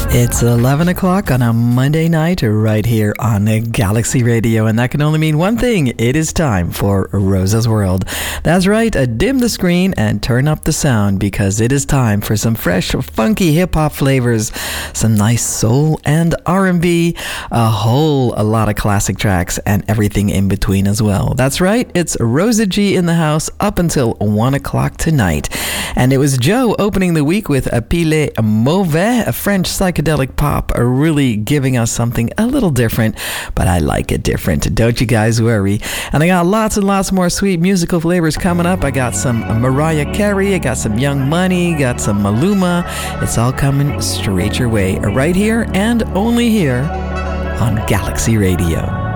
It's 11 o'clock on a Monday night right here on Galaxy Radio, and that can only mean one thing. It is time for Rosa's World. That's right, dim the screen and turn up the sound because it is time for some fresh, funky hip-hop flavors, some nice soul and R&B, a lot of classic tracks, and everything in between as well. That's right, it's Rosa G in the house up until 1 o'clock tonight. And it was Joe opening the week with Pile Mauvais, a French psychedelic pop, really giving us something a little different, but I like it different. Don't you guys worry. And I got lots and lots more sweet musical flavors coming up. I got some Mariah Carey, I got some Young Money, got some Maluma. It's all coming straight your way right here and only here on Galaxy Radio.